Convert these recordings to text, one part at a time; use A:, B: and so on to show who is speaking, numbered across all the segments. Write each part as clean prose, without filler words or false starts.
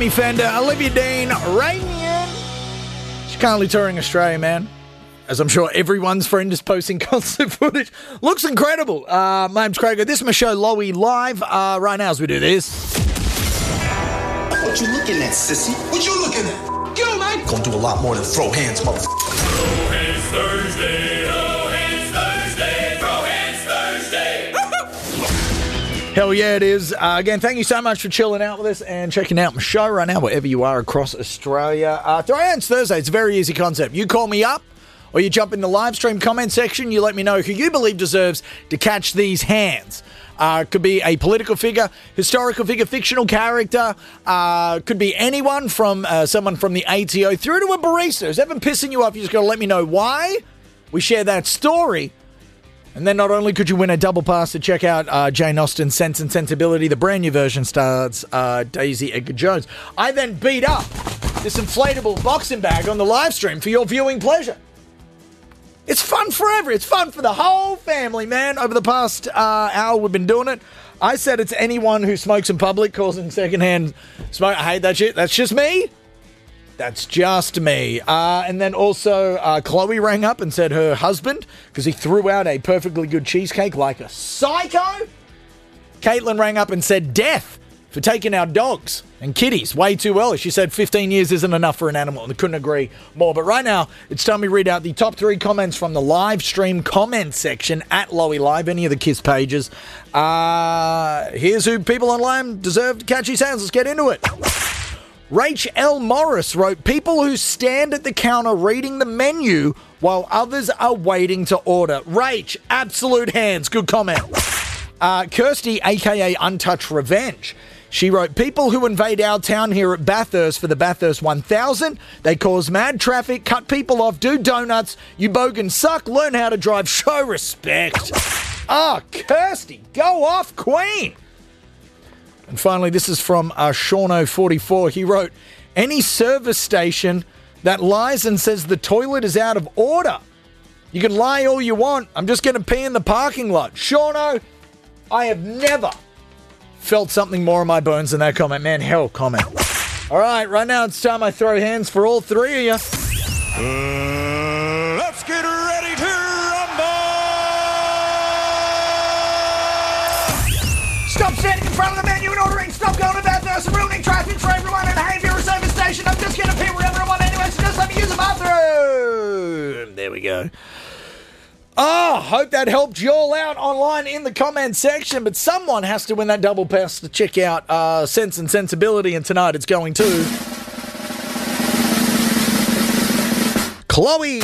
A: Fender, Olivia Dean, Rainian. She's currently touring Australia, man. As I'm sure everyone's friend is posting concert footage. Looks incredible. My name's Craig. This is my show, Lowy Live. Right now as we do this.
B: What you looking at, sissy? What you looking at? Get on, man. Gonna do a lot more than throw hands, motherfucker.
C: Throw hands Thursday. Throw hands Thursday. Throw hands Thursday.
A: Hell yeah, it is. Again, thank you so much for chilling out with us and checking out my show right now, wherever you are across Australia. Throw hands Thursday. It's a very easy concept. You call me up, or you jump in the live stream comment section. You let me know who you believe deserves to catch these hands. Could be a political figure, historical figure, fictional character. Could be anyone from someone from the ATO through to a barista. Who's ever pissing you off, you just got to let me know why. We share that story. And then not only could you win a double pass to check out Jane Austen's Sense and Sensibility, the brand new version stars Daisy Edgar Jones. I then beat up this inflatable boxing bag on the live stream for your viewing pleasure. It's fun forever. It's fun for the whole family, man. Over the past hour, we've been doing it. I said it's anyone who smokes in public, causing secondhand smoke. I hate that shit. That's just me. That's just me. And then also, Chloe rang up and said her husband, because he threw out a perfectly good cheesecake like a psycho. Caitlin rang up and said death for taking our dogs and kitties way too early. She said 15 years isn't enough for an animal, and I couldn't agree more. But right now, it's time we read out the top 3 comments from the live stream comment section at Lowy Live, any of the KISS pages. Here's who people online deserve to catch these hands. Let's get into it. Rach L. Morris wrote, people who stand at the counter reading the menu while others are waiting to order. Rach, absolute hands. Good comment. Kirsty, a.k.a. Untouched Revenge. She wrote, people who invade our town here at Bathurst for the Bathurst 1000, they cause mad traffic, cut people off, do donuts, you bogans suck, learn how to drive, show respect. Kirsty, go off, queen. And finally, this is from Shauno44. He wrote, any service station that lies and says the toilet is out of order. You can lie all you want. I'm just going to pee in the parking lot. Shauno, I have never felt something more in my bones than that comment. Man, hell comment. All right now it's time I throw hands for all 3 of you.
C: Let's get ready to rumble!
A: Stop standing in front of the menu and ordering. Stop going to Bathurst and ruining traffic for everyone. And hey, if you're a service station, I'm just going to pee wherever I want anyway, so just let me use the bathroom. There we go. Hope that helped you all out online in the comment section, but someone has to win that double pass to check out Sense and Sensibility, and tonight it's going to Chloe.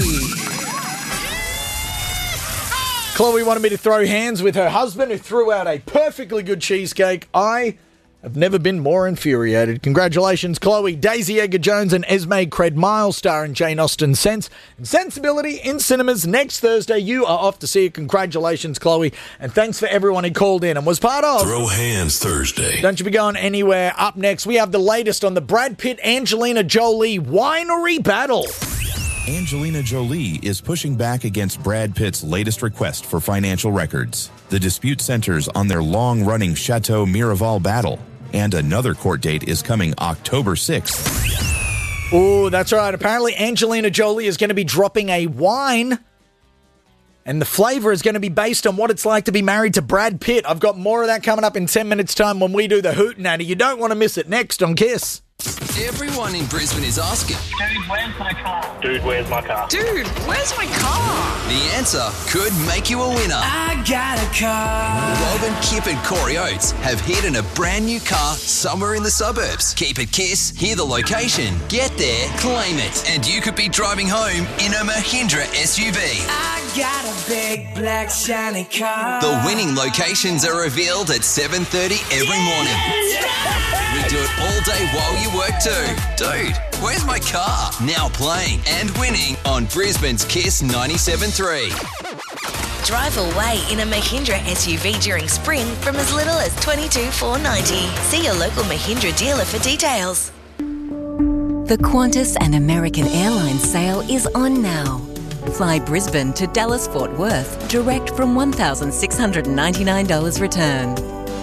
A: Chloe wanted me to throw hands with her husband, who threw out a perfectly good cheesecake. I have never been more infuriated. Congratulations, Chloe. Daisy Edgar Jones and Esme Cred Miles star in Jane Austen's Sense and Sensibility in cinemas next Thursday. You are off to see it. Congratulations, Chloe. And thanks for everyone who called in and was part of
C: Throw Hands Thursday.
A: Don't you be going anywhere. Up next, we have the latest on the Brad Pitt Angelina Jolie winery battle.
D: Angelina Jolie is pushing back against Brad Pitt's latest request for financial records. The dispute centers on their long-running Chateau Miraval battle, and another court date is coming October 6th.
A: Oh, that's right. Apparently, Angelina Jolie is going to be dropping a wine, and the flavor is going to be based on what it's like to be married to Brad Pitt. I've got more of that coming up in 10 minutes' time when we do the Hootenanny. You don't want to miss it. Next on KISS.
E: Everyone in Brisbane is asking,
F: Dude, where's my car?
G: Dude, where's my car?
F: Dude, where's my car?
E: the answer could make you a winner.
F: I got a car.
E: Rob and Kip and Corey Oates have hidden a brand new car somewhere in the suburbs. Keep it KISS, hear the location, get there, claim it, and you could be driving home in a Mahindra SUV.
F: I got a big black shiny car.
E: The winning locations are revealed at 7:30 every morning. We do it all day while you work too. Dude, where's my car? Now playing and winning on Brisbane's KISS 97.3.
H: Drive away in a Mahindra SUV during spring from as little as $22,490. See your local Mahindra dealer for details.
I: The Qantas and American Airlines sale is on now. Fly Brisbane to Dallas Fort Worth direct from $1,699 return.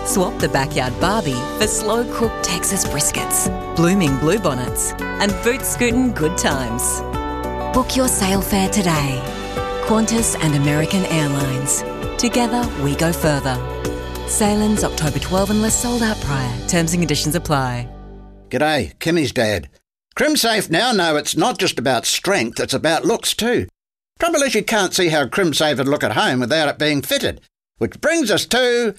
I: Swap the backyard Barbie for slow-cooked Texas briskets, blooming bluebonnets, and boot-scootin' good times. Book your sail fare today. Qantas and American Airlines. Together, we go further. Sailings October 12 unless sold out prior. Terms and conditions apply.
G: G'day, Kimmy's dad. Crimsafe now know it's not just about strength, it's about looks too. Trouble is you can't see how Crimsafe would look at home without it being fitted. Which brings us to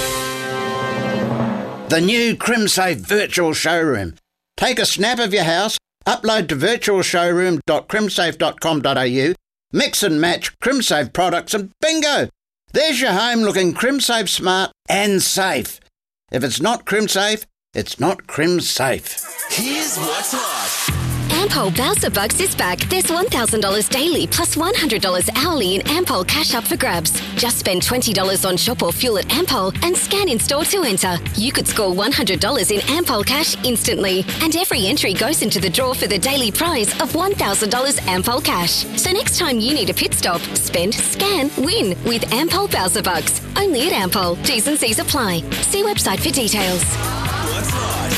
G: the new Crimsafe Virtual Showroom. Take a snap of your house, upload to virtualshowroom.crimsafe.com.au, mix and match Crimsafe products and bingo! There's your home looking Crimsafe smart and safe. If it's not Crimsafe, it's not Crimsafe.
E: Here's what's hot.
J: Ampol Bowser Bucks is back. There's $1,000 daily plus $100 hourly in Ampol cash up for grabs. Just spend $20 on shop or fuel at Ampol and scan in store to enter. You could score $100 in Ampol cash instantly. And every entry goes into the draw for the daily prize of $1,000 Ampol cash. So next time you need a pit stop, spend, scan, win with Ampol Bowser Bucks. Only at Ampol. T's and C's apply. See website for details.
E: What's hot?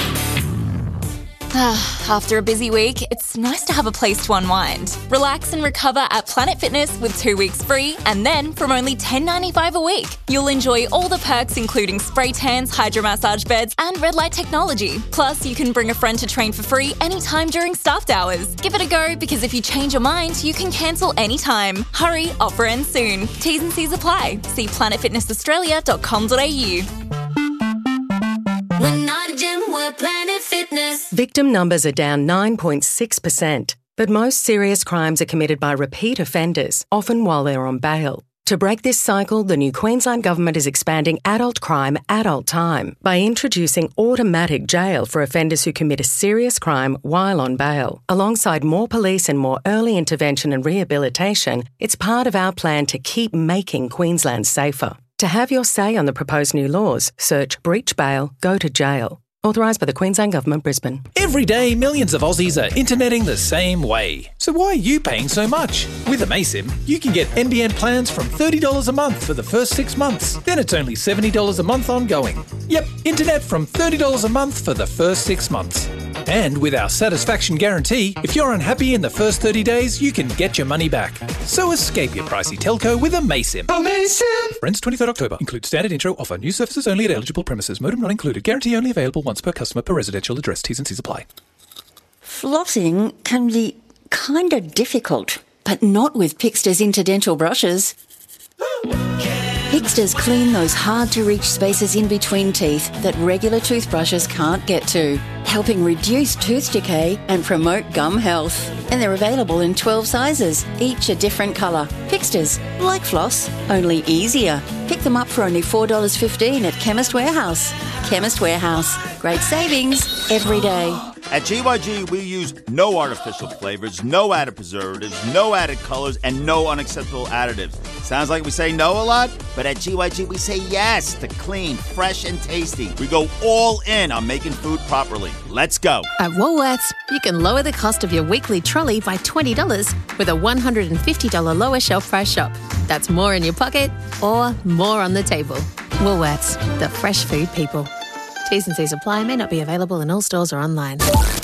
K: After a busy week, it's nice to have a place to unwind. Relax and recover at Planet Fitness with 2 weeks free, and then from only $10.95 a week, you'll enjoy all the perks including spray tans, hydromassage beds, and red light technology. Plus, you can bring a friend to train for free anytime during staffed hours. Give it a go because if you change your mind, you can cancel anytime. Hurry, offer ends soon. T's and C's apply. See planetfitnessaustralia.com.au.
J: We're not a gym, we're Planet Fitness.
L: Victim numbers are down 9.6%, but most serious crimes are committed by repeat offenders, often while they're on bail. To break this cycle, the new Queensland Government is expanding adult crime, adult time by introducing automatic jail for offenders who commit a serious crime while on bail. Alongside more police and more early intervention and rehabilitation, it's part of our plan to keep making Queensland safer. To have your say on the proposed new laws, search breach bail, go to jail. Authorised by the Queensland Government, Brisbane.
M: Every day, millions of Aussies are interneting the same way. So why are you paying so much? With Amaysim, you can get NBN plans from $30 a month for the first 6 months. Then it's only $70 a month ongoing. Yep, internet from $30 a month for the first 6 months. And with our satisfaction guarantee, if you're unhappy in the first 30 days, you can get your money back. So escape your pricey telco with Amaysim.
C: Amaysim!
M: Ends 23rd October. Includes standard intro. Offer new services only at eligible premises. Modem not included. Guarantee only available once per customer per residential address. T's and C's apply.
N: Flossing can be kind of difficult, but not with Pixter's interdental brushes. Pixter's clean those hard-to-reach spaces in between teeth that regular toothbrushes can't get to, helping reduce tooth decay and promote gum health. And they're available in 12 sizes, each a different colour. Pixter's, like floss, only easier. Pick them up for only $4.15 at Chemist Warehouse. Chemist Warehouse, great savings every day.
O: At GYG, we use no artificial flavors, no added preservatives, no added colors, and no unacceptable additives. Sounds like we say no a lot, but at GYG, we say yes to clean, fresh, and tasty. We go all in on making food properly. Let's go.
P: At Woolworths, you can lower the cost of your weekly trolley by $20 with a $150 lower shelf price shop. That's more in your pocket or more on the table. Woolworths, the fresh food people. T's and C's apply, may not be available in all stores or online.